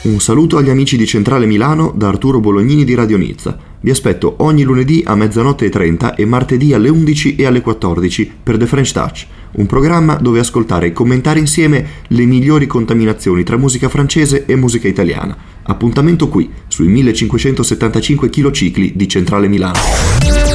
Un saluto agli amici di Centrale Milano da Arturo Bolognini di Radio Nizza. Vi aspetto ogni lunedì a 00:30 e martedì alle 11 e alle 14 per The French Touch, un programma dove ascoltare e commentare insieme le migliori contaminazioni tra musica francese e musica italiana. Appuntamento qui, sui 1575 km di Centrale Milano.